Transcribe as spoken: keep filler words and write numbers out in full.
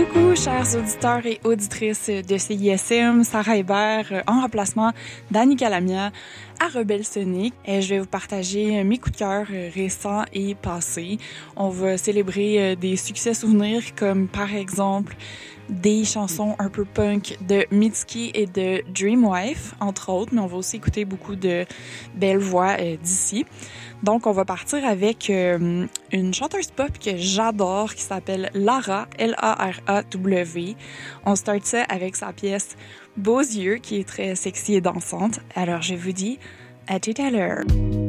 Coucou, chers auditeurs et auditrices de C I S M, Sarah Hébert en remplacement d'Annie Calamia à Rebelle Sonic. Et je vais vous partager mes coups de cœur récents et passés. On va célébrer des succès souvenirs comme par exemple des chansons un peu punk de Mitski et de Dreamwife, entre autres, mais on va aussi écouter beaucoup de belles voix euh, d'ici. Donc, on va partir avec euh, une chanteuse pop que j'adore, qui s'appelle Lara, L A R A W. On start ça avec sa pièce Beaux yeux, qui est très sexy et dansante. Alors, je vous dis à tout à l'heure.